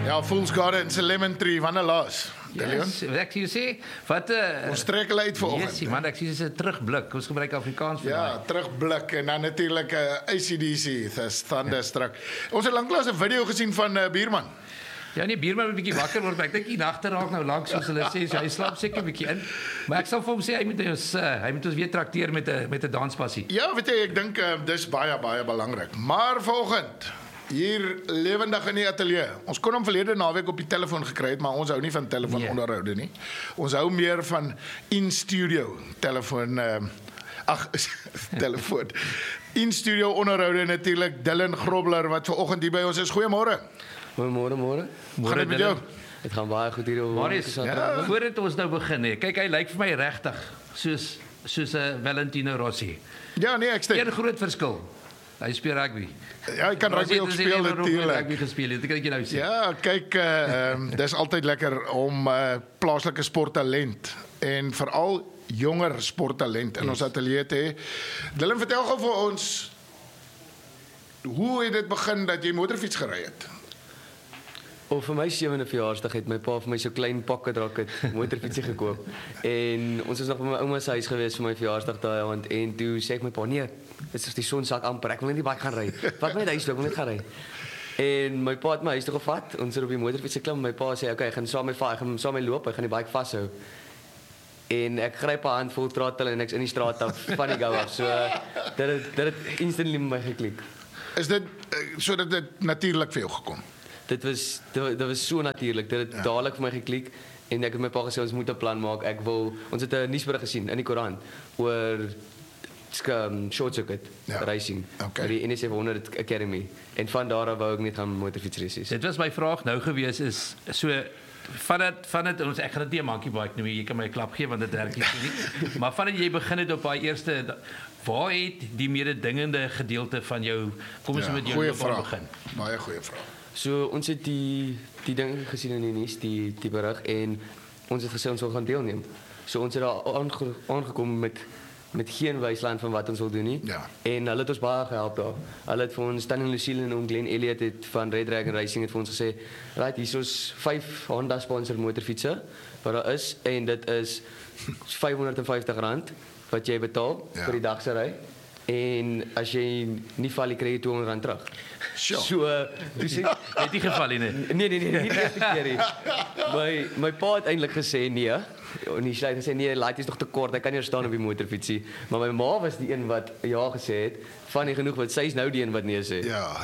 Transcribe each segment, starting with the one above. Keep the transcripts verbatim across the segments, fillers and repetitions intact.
Ja, Fool's Garden se Lemon Tree, wanneer laas? Yes, ek sê sê, wat uh, ons trek hulle uit vanoggend. Yes, man, ek sê dis 'n terugblik. Ons gebruik Afrikaans vir Ja, terugblik en dan natuurlik 'n uh, A C D C, dis Thunderstruck. Ja. Ons het lanklaas 'n video gesien van uh, Bierman. Ja, nee, Bierman moet 'n bietjie wakker word. Ek dink die nagte raak nou lank soos hulle sê, so hy slaap seker 'n bietjie in. Maar ek sal vir hom sê hy moet ons uh, hy moet ons weer trakteer met 'n met 'n danspassie. Ja, weet jy, ek dink uh, dis baie baie belangrik. Maar vanoggend hier lewendig in die ateljee. Ons kon hom verlede naweek op die telefoon gekry het, maar ons hou nie van telefoon yeah. onderhoude nie. Ons hou meer van in-studio telefoon uh, ag telefoon. In-studio onderhoude natuurlik Dylan Grobler wat vanoggend hier by ons is. Goeiemôre. Goeiemôre, môre. Gaan dit met jou? Dit gaan baie goed hier op. Marius, ja. Voordat ons nou begin hè. Kyk, hy lyk vir my regtig soos soos 'n uh, Valentino Rossi. Ja, nee, ek stem. Een groot verskil. Hy speel rugby. Ja, hy kan rugby ook speel natuurlik. Rugby gespeel het, dit kan ek nou sê. Ja, kyk, uh, um, dis altyd lekker om uh, plaaslike sporttalent en veral jonger sporttalent in yes. ons ateljee te hê. Dylan, vertel gou vir ons hoe het dit begin dat jy motorfiets gery het? Of vir my sewende verjaarsdag het my pa vir my so klein pocket rocket motorfietsie gekoop. En ons was nog by my ouma se huis gewees vir my verjaarsdag daai aand en toe sê ek my pa, nee, dit is die son sak amper, ek wil net nie baie gaan ry. Vat my huis toe, ek wil net gaan ry. En my pa het my huis toe gevat, ons het op die motorfiets geklim, my pa sê, okay, ek gaan saam met my, ek gaan saam met my loop, ek gaan die bike vashou. En ek gryp 'n handvol throttle en ek's in die straat af van die gou af. So dit het dit het instantly met my geklik. Is dit so dat dit natuurlik vir jou gekom? Dit was dit, dit was so natuurlik. Dit het ja. dadelik vir my geklik en ek het my pa gesê ons moet 'n plan maak. Ek wil ons het 'n nuusberig gesien in die koerant oor um, short circuit ja. racing okay. by die N S F honderd Academy en van daar af wou ek net gaan motorfietsraces. Dit was my vraag nou gewees is so van dit van dit ons ek gaan dit nie 'n monkey bike noem, jy kan my 'n klap gee want dit werk nie nie. Maar vandat jy begin het op daai eerste waar het die mededingende gedeelte van jou kom ons ja, met jou begin? Baie goeie vraag. So ons het die die ding gesien in die nuus, die die berig en ons het gesê ons wil gaan deelneem. So ons het daar aange, aangekom met met geen wysland van wat ons wil doen nie. Ja. En hulle het ons baie gehelp daar. Hulle het vir ons Stanley Lucille en om Glenn Elliot het van Red Dragon Racing het vir ons gesê, "Right, hier is vyf Honda sponsored motorfietsse wat daar is en dit is vyfhonderdvyftig rand wat jy betaal ja. vir die dag se ry. En as jy nie val jy kry jy tweehonderd rand terug." Sure. So, toe sê het nie geval nie. Nee, nee, nee, nie die eerste keer nie. My my pa het eintlik gesê nee. En hy het gesê nee, laat is nog te kort. Hy kan nie staan op die motorfietsie. Maar my ma was die een wat ja gesê het. Funny genoeg want sy is nou die een wat nee sê. Ja.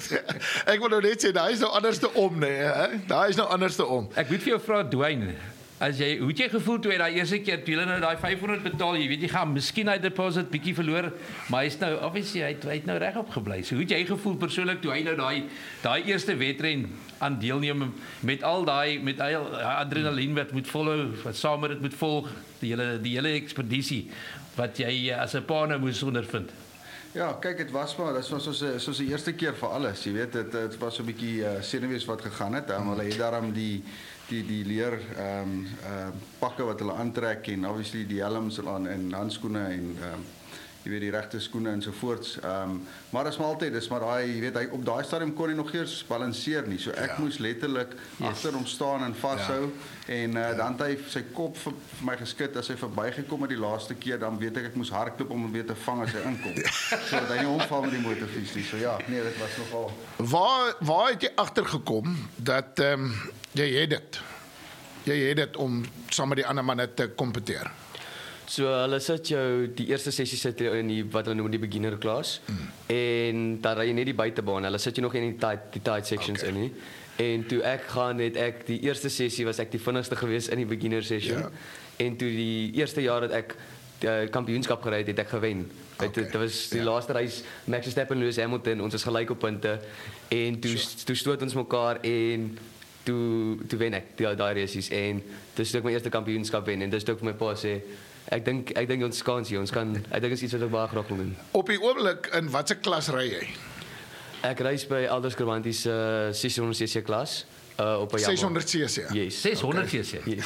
Ek wil nou net sê daai is nou anderste om, nee, hè. Daai is nou anderste om. Ek moet vir jou vra Dwayne, as jy hoe het jy gevoel toe jy daai eerste keer toe jy nou daai vyfhonderd betaal, jy weet jy gaan miskien hy deposit bietjie verloor, maar hy's nou obviously hy het, hy het nou regop gebly. So hoe het jy gevoel persoonlik toe hy nou daai daai eerste wedren aan deelneem met al daai met al adrenalien wat moet volhou, wat saam met dit moet volg, die hele die hele ekspedisie wat jy as 'n pa nou moes ondervind? Ja, kyk, dit was maar, dit was soos 'n soos 'n eerste keer vir alles, jy weet, dit dit was so 'n bietjie uh, senuwees wat gegaan het. Um, hulle het daarom die die die leer ehm um, uh, pakke wat hulle aantrek en obviously die helms aan en handskoene en ehm um, jy weet die regte skoene en so voorts. Ehm um, maar dit is maar altyd, dis maar daai, jy weet, hy op daai stadium kon hy nog eers balanseer nie. So ek ja. moes letterlik yes. agter hom staan en vashou ja. en uh, dan het hy sy kop vir, vir my geskit as hy verbygekom het die laaste keer, dan weet ek ek moes hardloop om hom weer te vang as hy inkom. So dat hy nie omval met die motorfiets nie. So ja, nee, dit was nogal. Waar waar het jy agtergekom dat ehm um, jy het dit. Jy het dit om saam met die ander manne te kompeteer. So hulle sit jou die eerste sessie sit jy in die wat hulle noem die beginner klas mm. en dan ry jy net die buitebaan. Hulle sit jy nog in die tight die tight sections okay. in nie. En toe ek gaan het ek die eerste sessie was ek die vinnigste gewees in die beginner session. Ja. En toe die eerste jaar dat ek die kampioenskap gery het, het ek gewen. Okay. Dit was die ja. laaste reis Max Verstappen en Lewis Hamilton, ons is gelyk op punte en toe sure. toe stoot ons mekaar en toe toe wen ek die daai races en dis ook my eerste kampioenskap wen en dis ook vir my pa sê ek dink ek dink ons kans hier ons kan ek dink is iets wat ek baie graag wil doen. Op die oomblik in watter klas ry jy? Ek reis by Alders Kerwanties uh, seshonderd cc klas uh, op 'n seshonderd cc. Yes. seshonderd cc. Yes.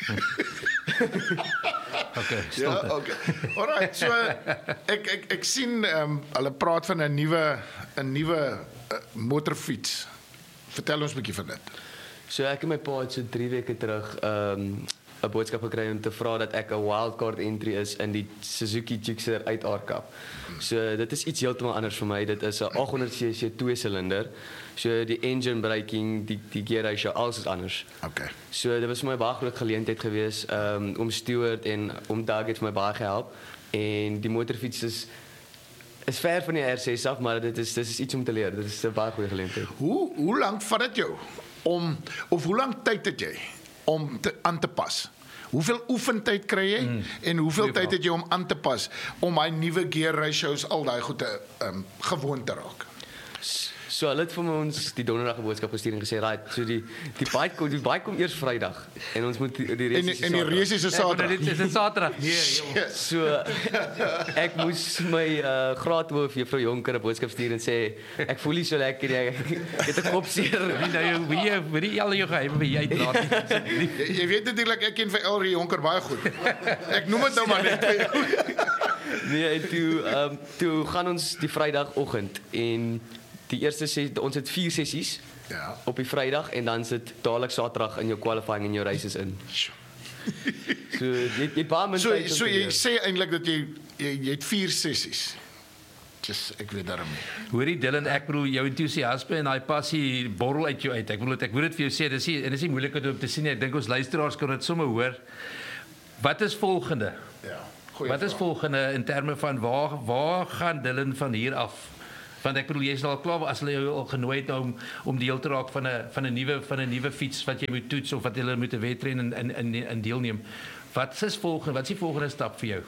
Okay, ja, okay. Alright, so ek ek ek sien ehm um, hulle praat van 'n nuwe 'n nuwe uh, motorfiets. Vertel ons 'n bietjie van dit. So ek en my pa het so drie weke terug um 'n boodskap gekry om te vra dat ek 'n wildcard entry is in die Suzuki Gixxer uit R Cup. So dit is iets heeltemal anders vir my. Dit is 'n agt honderd cc twee-silinder. So die engine braking, die die gear ratio, alles is anders. Okay. So dit was vir my baie groot geleentheid geweest um om Stewart en om Doug het vir my baie gehelp en die motorfiets is is ver van die R ses af, maar dit is dit is iets om te leer. Dit is 'n baie goeie geleentheid. Hoe hoe lank vat dit jou om of hoe lank tyd het jy om te, aan te pas? Hoeveel oefentyd kry jy mm. en hoeveel tyd het jy om aan te pas om daai nuwe gear ratios al daai goed te um, gewoon te raak? So hulle het vir ons die donderdag 'n boodskap gestuur en gesê, "Right, so die die bike kom die bike kom eers Vrydag en ons moet die, die race En en die race is Saterdag. Dit is 'n Saterdag. Nee, so ek moes my uh, graadhoof juffrou Jonker 'n boodskap stuur en sê, "Ek voel nie so lekker nie. Ek het 'n kopseer." Wie nou jou wie wie die al jou geheim wie jy dra. Jy, jy weet natuurlik ek ken vir Elrie Jonker baie goed. Ek noem dit nou maar net vir jou. Nee, en toe ehm um, toe gaan ons die Vrydagoggend en die eerste ses, ons het vier sessies Ja. op die Vrydag en dan sit dadelik Saterdag in jou qualifying en jou races in. So jy jy baie min So tyd om so te jy leer. sê eintlik dat jy jy, jy het vier sessies. Just ek weet daarom nie. Hoorie Dylan, ek bedoel jou entoesiasme en daai passie borrel uit jou uit. Ek bedoel ek moet dit vir jou sê, dis nie en dis nie moeilik om te sien nie. Ek dink ons luisteraars kan dit sommer hoor. Wat is volgende? Ja. Goeie Wat is vraag. volgende in terme van waar waar gaan Dylan van hier af? Want ek bedoel jy is al klaar as hulle jou al genooi het om om deel te raak van 'n van 'n nuwe van 'n nuwe fiets wat jy moet toets of wat hulle moet 'n wedren in in in, in deelneem. Wat is volgende? Wat is die volgende stap vir jou?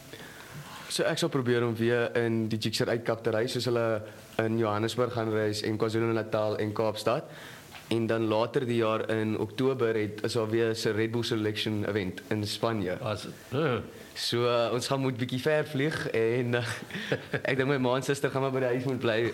So ek sal probeer om weer in die Gixxer uitkap te ry soos hulle in Johannesburg gaan reis en KwaZulu-Natal en Kaapstad. En dan later die jaar in Oktober het is daar weer 'n Red Bull Selection event in Spanje. As uh, So uh, ons gaan moet bietjie ver vlieg en uh, ek dink my ma en suster gaan maar by die huis moet bly.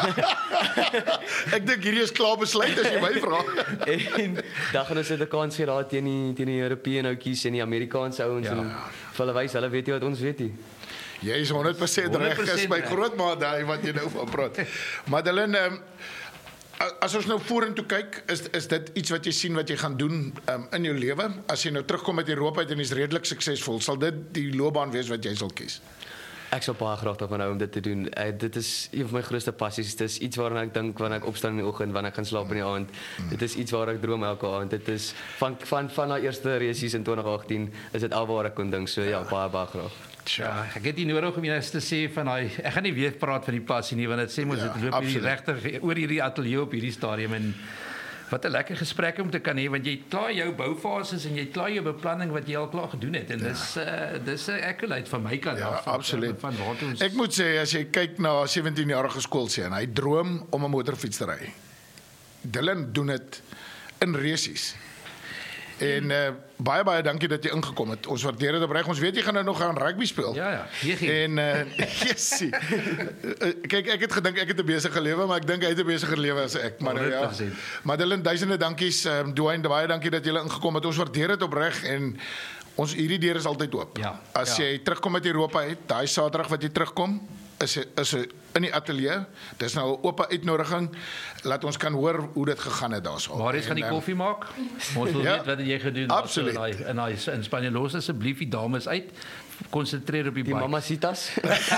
Uh, Ek dink hierdie is klaar besluit as jy my vra. en dan gaan ons dit 'n kans gee daar teen die teen die Europese ouetjies en die Amerikaanse ouens Ja. en vir hulle wys hulle weet nie wat ons weet nie. Jy is honderd persent reg, is my reg. grootma daai wat jy nou van praat. Madeleine, um, as ons nou vorentoe kyk, is is dit iets wat jy sien wat jy gaan doen um, in jou lewe? As jy nou terugkom uit Europa uit en jy's redelik suksesvol, sal dit die loopbaan wees wat jy sal kies? Ek sal baie graag daarvan hou om dit te doen. Uh, dit is een van my grootste passies. Dit is iets waaraan ek dink wanneer ek opstaan in die oggend, wanneer ek gaan slaap in die aand. Mm. Dit is iets waar ek droom elke aand. Dit is van van van daai eerste races in twintig agttien is dit al waar ek kon dink. So ja, baie baie graag. ja, ek het nie nodig om eers te sê van daai ek gaan nie weer praat van die passie nie want dit sê mos Ja, dit loop hier absoluut. regtig oor hierdie ateljee op hierdie stadium en wat 'n lekker gesprek om te kan hê want jy het klaar jou boufases en jy het klaar jou beplanning wat jy al klaar gedoen het en dis uh, dis 'n accolade van my kant Ja, af van- absoluut. van waar ons Ek moet sê, as jy kyk na 'n sewentien-jarige skoolseun, hy droom om 'n motorfiets te ry. Dylan doen dit in resies. En uh, baie baie dankie dat jy ingekom het. Ons waardeer dit opreg. Ons weet jy gaan nou nog gaan rugby speel. Ja ja, hier En uh, jessie. Uh, kyk, ek het gedink ek het 'n besige lewe, maar ek dink hy het 'n besigere lewe as ek. Maar nou ja. honderd persent. Madeleine, duisende dankies. Um, Dwayne, baie dankie dat jy ingekom het. Ons waardeer dit opreg en ons hierdie deur is altyd oop. Ja, As ja. jy terugkom uit Europa uit, daai Saterdag wat jy terugkom, is is in die ateljee. Dis nou 'n oop uitnodiging. Laat ons kan hoor hoe dit gegaan het daarso. Waar is gaan die En, um, koffie maak? Ons wil Ja, weet wat het jy gedoen absoluut. daarso in daai in daai in Spanje los asseblief die dames uit. Konsentreer op die, Die bike. mamacitas.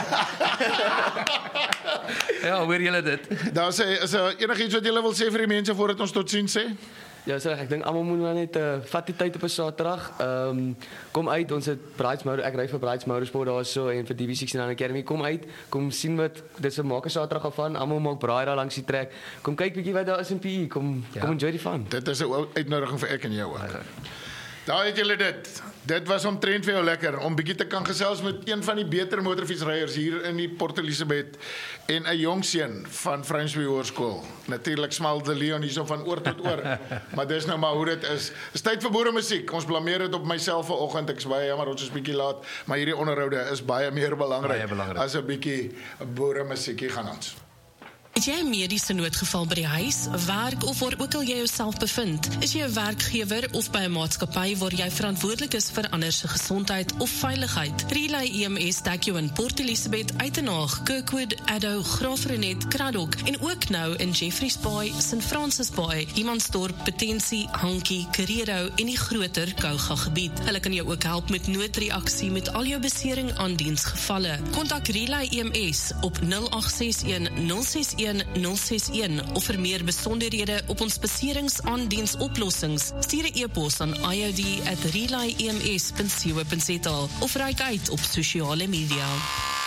Ja, hoor julle dit? Daar sê is daar enigiets wat jy wil sê vir die mense voordat ons totsiens sê? Ja, so ek dink almal moet maar net 'n uh, vat die tyd op 'n Saterdag. Ehm um, kom uit, ons het Brights Motor, ek ry vir Brights Motorsport daarso en vir D B sixty-nine Academy. Kom uit, kom sien wat dis 'n maak 'n Saterdag af van. Almal maak braai daar langs die trek. Kom kyk bietjie wat daar is in P E. Kom Ja. kom enjoy die fun. Dit is 'n ou uitnodiging vir ek en jou ook. Daar het julle dit. Dit was omtrent vir jou lekker om bietjie te kan gesels met een van die beter motorfietsryers hier in die Port Elizabeth en 'n jong seun van Fransby Hoërskool. Natuurlik smal de Leon hierso van oor tot oor. Maar dis nou maar hoe dit is. Dis tyd vir boere musiek. Ons blameer dit op myself vanoggend. Ek's baie jammer ons is bietjie laat, maar hierdie onderhoude is baie meer belangrik Baie belangrik. as 'n bietjie boere musiekie gaan ons. Het jy 'n mediese noodgeval by die huis, werk of waar ook al jy jouself bevind? Is jy 'n werkgewer of by 'n maatskappy waar jy verantwoordelik is vir ander se gesondheid of veiligheid? Relay E M S dek jou in Port Elizabeth, Uitenhaag, Kirkwood, Addo, Graafrenet, Kraddock en ook nou in Jeffreys Bay, Saint Francis Bay, Humansdorp, Potensie, Hankie, Karedo en die groter Kouga gebied. Hulle kan jou ook help met noodreaksie met al jou besering aan diensgevalle. Kontak Relay E M S op nul agt ses een nul ses een nul ses een of vir meer besonderhede op ons beseringsaandiensoplossings, stuur 'n e-pos aan i o d at relay e m s dot co dot za of reik uit op sosiale media.